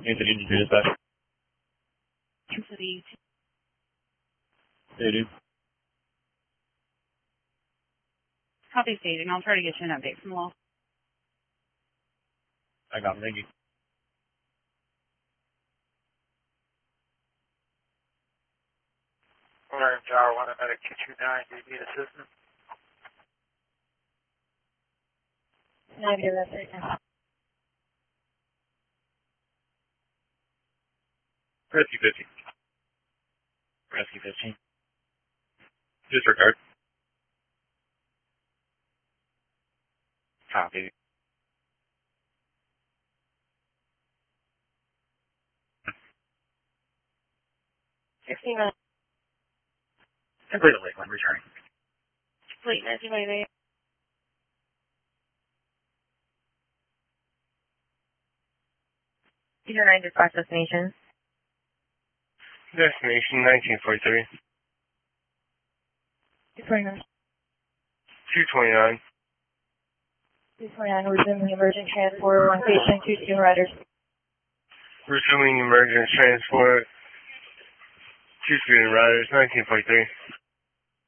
Anthony Union Street Dispatch. City. They do. Copy staging. I'll try to get you an update from the law. I got it. Thank you. Alarm Tower 1, medic 229, do you need assistance? Negative, that's right now. Rescue 15. Rescue 15. Disregard. Copy. $69. Complete the Lakeland, returning. Complete, 1998. These are 9 dispatch destinations. Destination 1943. 229. 229. 229, resuming emergent transport on patient 2 student riders. Resuming emergent transport. 2 student riders, 1943.